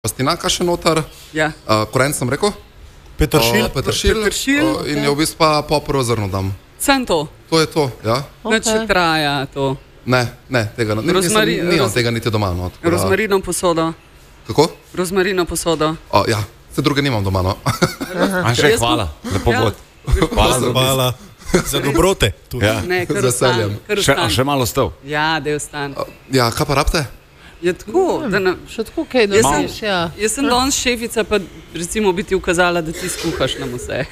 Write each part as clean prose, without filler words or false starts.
Pastinaka še noter, Ja. korenc sem rekel? Peteršilj. Peteršilj. In je v bistvu pa popro zrno dam. Sem to. To je to, ja? Nič ne traja to. Ne, tega nimam tega niti doma. No, tako da- Rozmarino posodo. Kako? Rozmarino posodo. Ja, vse druge nimam doma, no. Anže, hvala. Lepo bod. Hvala za obisk. Hvala. Za dobrote. Ja. Ne, kar Z veseljem. ostan. Še malo stav. Ja, da je ostan. Ja, kaj pa rabite? Je tako, da ne... Še tako kaj Jaz dobiš, ja. Jaz sem danes šefica, pa recimo bi ti ukazala, da ti skuhaš nam vse.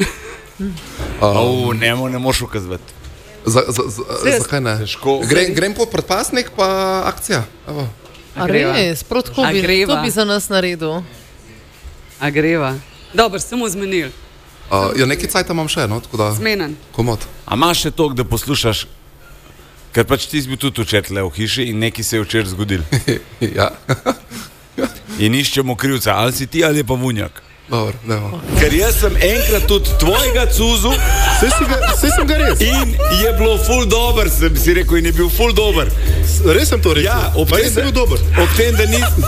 Ne moš ukazati. Zakaj ne? Težko. Grem po predpasnik, pa akcija. Evo. A res, prav tako A bi, greva? to bi za nas naredil. A greva. Dobro, samo zmenil. Ja, neki cajt imam še, no, tako da Zmenen. komod. A imaš še toliko, da poslušaš, ker pač ti si bil tudi včeraj v hiši in nekaj se je včeraj zgodil. Ja, In iščemo krivca, ali si ti ali je pa Vunjak. dobro, dajmo. Ker jaz sem enkrat tudi tvojega cuzu Saj sem ga res. in je bilo ful dober, sem si rekel, in je bil ful dober. Res sem to rekel. Ja, Pa res sem bil dober. Ob tem, da nisi...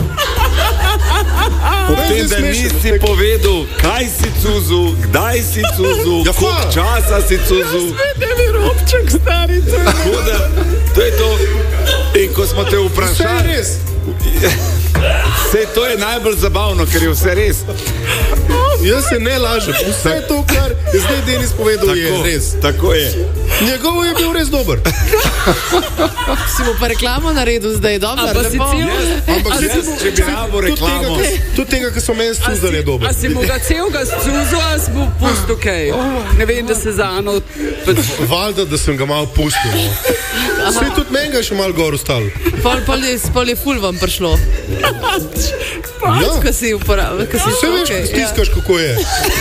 Ob tem, da nisi povedal, kaj si cuzu, kdaj si cuzu, Ja, koliko hvala. časa si cuzu. Ne bi robček starica. Tako da, to je to. In ko smo te Vse je vprašali, res. vse to je najbolj zabavno, ker je vse res. Jaz se ne lažem. Vse to, kar je zdaj Denis povedal, je res. Tako je. Njegov je bil res dober. Si mu pa reklamo naredil zdaj, dobro, A pa si lepo. cel? Ampak Jaz, če bi rabo reklamo, Tudi tega, ki so meni stuzali, je dober. A si mu ga celega scuzo, a si mu pusto kaj? Ne vem, da se za eno... Valjda, da sem ga malo pustil. No. Saj tudi meni ga je še malo gor ostalo. Pol je ful vam prišlo. Ja. Ko si uporabil, ko si Vse veš, ko stiskaš, kako je.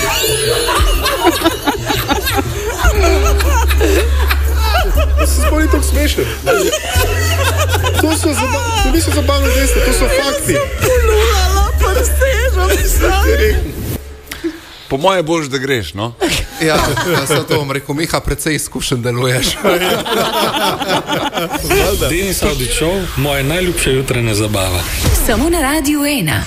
Si sploh ni tako smešen. To niso zabavne dejstva, to so fakti. po moje boš, da greš, no? Ja, sem to vam rekel, Miha, precej izkušen deluješ. Denis Audić Show, moja najljubša jutranja zabava. Samo na Radiu 1.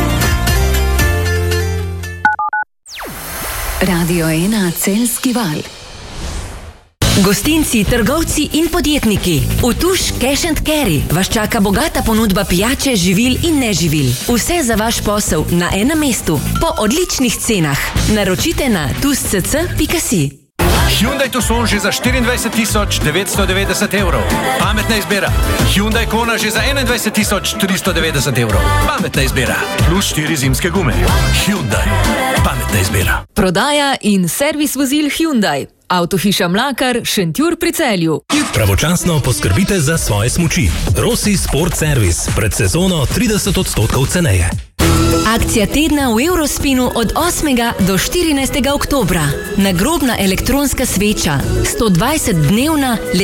Radio 1 Celjski val. Gostinci, trgovci in podjetniki. V Tuš Cash & Carry vas čaka bogata ponudba pijače, živil in neživil. Vse za vaš posel na enem mestu, po odličnih cenah. Naročite na tušcc.si. Hyundai Tucson že za 24.990 evrov. Pametna izbira. Hyundai Kona že za 21.390 evrov. Pametna izbira. Plus 4 zimske gume. Hyundai. Pametna izbira. Prodaja in servis vozil Hyundai. Avtohiša Mlakar, Šentjur pri Celju. Pravočasno poskrbite za svoje smuči. Rossi Sport Service, pred sezono 30% ceneje. Akcija tedna v Eurospinu od 8. do 14. oktobra. Nagrobna elektronska sveča, 120-dnevna, le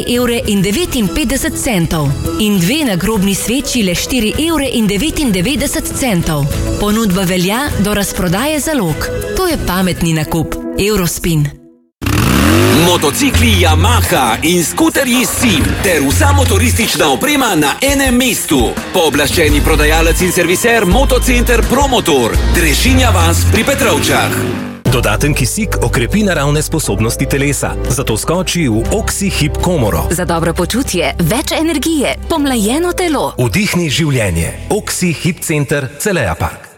4,59 €. In dve nagrobni sveči, le 4,99 €. Ponudba velja do razprodaje zalog. To je pametni nakup. Eurospin. Motocikli Yamaha in skuterji SIM ter vsa motoristična oprema na enem mestu. Pooblaščeni prodajalec in serviser Motocenter Promotor, Drežinja vas pri Petrovčah. Dodaten kisik okrepi naravne sposobnosti telesa, zato skoči v Oxy Hip Komoro. Za dobro počutje, več energije, pomlajeno telo. Vdihni življenje. Oxy Hip Center Celeja Park.